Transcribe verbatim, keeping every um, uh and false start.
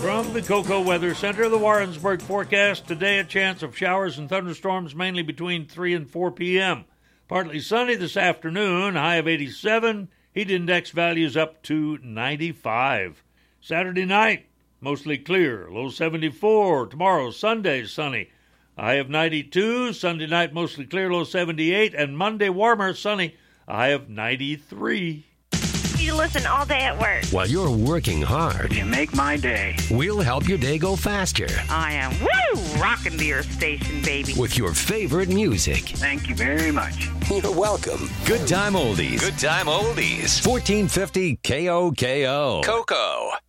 From the Cocoa Weather Center, the Warrensburg forecast. Today, a chance of showers and thunderstorms mainly between three and four p.m. Partly sunny this afternoon, high of eighty-seven. Heat index values up to ninety-five. Saturday night, mostly clear, low seventy-four. Tomorrow, Sunday, sunny, high of ninety-two. Sunday night, mostly clear, low seventy-eight. And Monday, warmer, sunny, a high of ninety-three. You listen all day at work. While you're working hard, you make my day. We'll help your day go faster. I am woo rocking to your station, baby. With your favorite music. Thank you very much. You're welcome. Good Time Oldies. Good Time Oldies. fourteen fifty K O K O. Cocoa.